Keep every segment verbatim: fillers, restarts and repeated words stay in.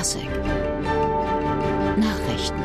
Klassik Nachrichten.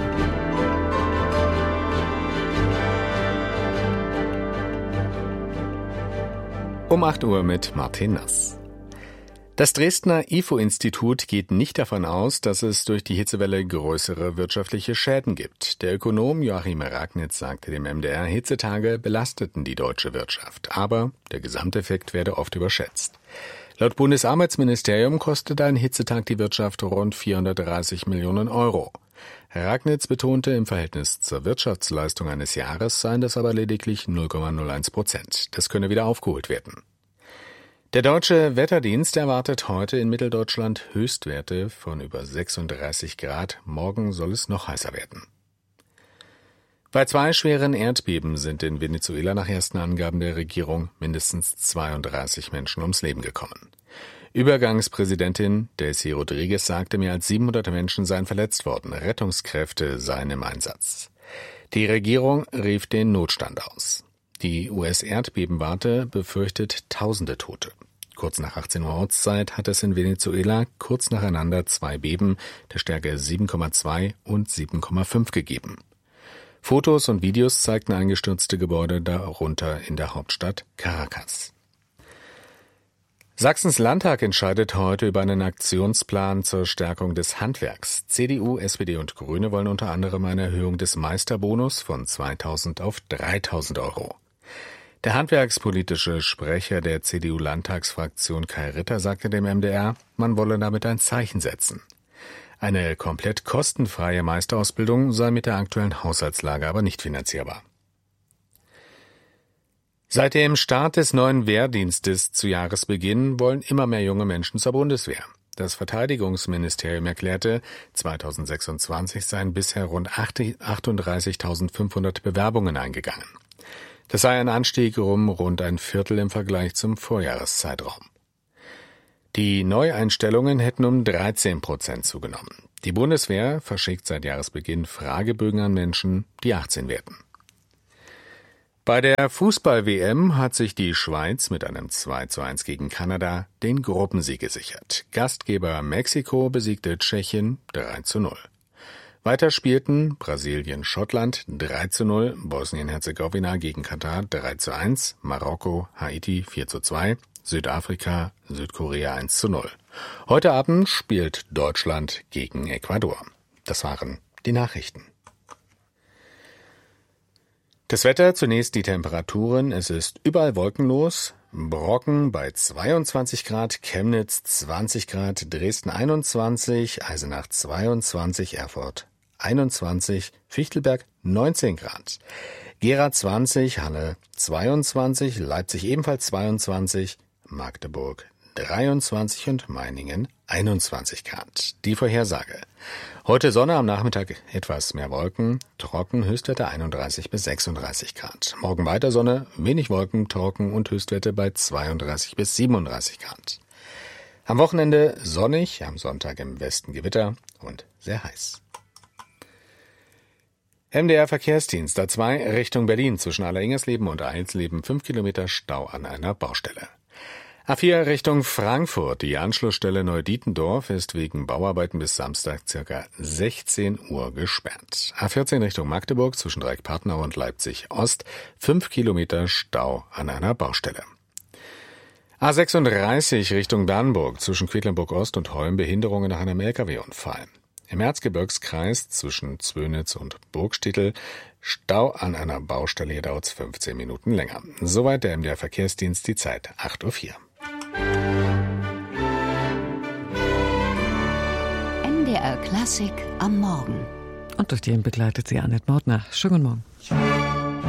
Um acht Uhr mit Martin Nass. Das Dresdner I F O-Institut geht nicht davon aus, dass es durch die Hitzewelle größere wirtschaftliche Schäden gibt. Der Ökonom Joachim Ragnitz sagte dem M D R, Hitzetage belasteten die deutsche Wirtschaft. Aber der Gesamteffekt werde oft überschätzt. Laut Bundesarbeitsministerium kostete ein Hitzetag die Wirtschaft rund vierhundertdreißig Millionen Euro. Ragnitz betonte, im Verhältnis zur Wirtschaftsleistung eines Jahres seien das aber lediglich null Komma null eins Prozent. Das könne wieder aufgeholt werden. Der Deutsche Wetterdienst erwartet heute in Mitteldeutschland Höchstwerte von über sechsunddreißig Grad. Morgen soll es noch heißer werden. Bei zwei schweren Erdbeben sind in Venezuela nach ersten Angaben der Regierung mindestens zweiunddreißig Menschen ums Leben gekommen. Übergangspräsidentin Delcy Rodriguez sagte, mehr als siebenhundert Menschen seien verletzt worden. Rettungskräfte seien im Einsatz. Die Regierung rief den Notstand aus. Die U S-Erdbebenwarte befürchtet tausende Tote. Kurz nach achtzehn Uhr Ortszeit hat es in Venezuela kurz nacheinander zwei Beben der Stärke sieben Komma zwei und sieben Komma fünf gegeben. Fotos und Videos zeigten eingestürzte Gebäude, darunter in der Hauptstadt Caracas. Sachsens Landtag entscheidet heute über einen Aktionsplan zur Stärkung des Handwerks. C D U, S P D und Grüne wollen unter anderem eine Erhöhung des Meisterbonus von zweitausend auf dreitausend Euro. Der handwerkspolitische Sprecher der C D U-Landtagsfraktion Kai Ritter sagte dem M D R, man wolle damit ein Zeichen setzen. Eine komplett kostenfreie Meisterausbildung sei mit der aktuellen Haushaltslage aber nicht finanzierbar. Seit dem Start des neuen Wehrdienstes zu Jahresbeginn wollen immer mehr junge Menschen zur Bundeswehr. Das Verteidigungsministerium erklärte, zweitausendsechsundzwanzig seien bisher rund achtunddreißigtausendfünfhundert Bewerbungen eingegangen. Das sei ein Anstieg um rund ein Viertel im Vergleich zum Vorjahreszeitraum. Die Neueinstellungen hätten um dreizehn Prozent zugenommen. Die Bundeswehr verschickt seit Jahresbeginn Fragebögen an Menschen, die achtzehn werden. Bei der Fußball-W M hat sich die Schweiz mit einem zwei zu eins gegen Kanada den Gruppensieg gesichert. Gastgeber Mexiko besiegte Tschechien drei zu null. Weiter spielten Brasilien, Schottland drei zu null, Bosnien-Herzegowina gegen Katar drei zu eins, Marokko, Haiti vier zu zwei, Südafrika, Südkorea eins zu null. Heute Abend spielt Deutschland gegen Ecuador. Das waren die Nachrichten. Das Wetter, zunächst die Temperaturen. Es ist überall wolkenlos. Brocken bei zweiundzwanzig Grad, Chemnitz zwanzig Grad, Dresden einundzwanzig, Eisenach zweiundzwanzig, Erfurt einundzwanzig, Fichtelberg neunzehn Grad, Gera zwanzig, Halle zweiundzwanzig, Leipzig ebenfalls zweiundzwanzig, Magdeburg dreiundzwanzig und Meiningen einundzwanzig Grad. Die Vorhersage. Heute Sonne, am Nachmittag etwas mehr Wolken, trocken, Höchstwerte einunddreißig bis sechsunddreißig Grad. Morgen weiter Sonne, wenig Wolken, trocken und Höchstwerte bei zweiunddreißig bis siebenunddreißig Grad. Am Wochenende sonnig, am Sonntag im Westen Gewitter und sehr heiß. M D R Verkehrsdienst A zwei Richtung Berlin zwischen Allersingersleben und Eilsleben fünf Kilometer Stau an einer Baustelle. A vier Richtung Frankfurt. Die Anschlussstelle Neudietendorf ist wegen Bauarbeiten bis Samstag ca. sechzehn Uhr gesperrt. A vierzehn Richtung Magdeburg zwischen Dreieck-Partnau und Leipzig Ost fünf Kilometer Stau an einer Baustelle. A sechsunddreißig Richtung Bernburg zwischen Quedlinburg Ost und Holm Behinderungen nach einem L K W-Unfall. Im Erzgebirgskreis zwischen Zwönitz und Burgstedtel Stau an einer Baustelle, hier dauert es fünfzehn Minuten länger. Soweit der M D R Verkehrsdienst, die Zeit acht Uhr vier. M D R Klassik am Morgen. Und durch den begleitet sie Annette Mautner. Schönen guten Morgen.